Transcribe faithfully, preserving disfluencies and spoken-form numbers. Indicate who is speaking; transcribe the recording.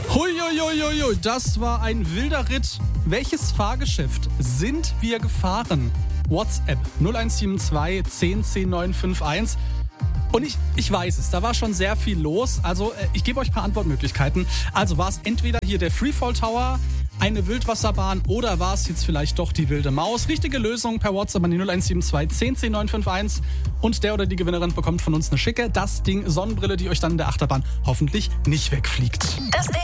Speaker 1: Huiuiuiui, das war ein wilder Ritt. Welches Fahrgeschäft sind wir gefahren? WhatsApp null eins sieben zwei, eins null zehn neun fünf eins. Und ich, ich weiß es, da war schon sehr viel los. Also ich gebe euch ein paar Antwortmöglichkeiten. Also war es entweder hier der Freefall Tower, eine Wildwasserbahn oder war es jetzt vielleicht doch die wilde Maus? Richtige Lösung per WhatsApp an die null eins sieben zwei, eins null zehn neun fünf eins. Und der oder die Gewinnerin bekommt von uns eine schicke, das Ding Sonnenbrille, die euch dann in der Achterbahn hoffentlich nicht wegfliegt.
Speaker 2: Das Ding.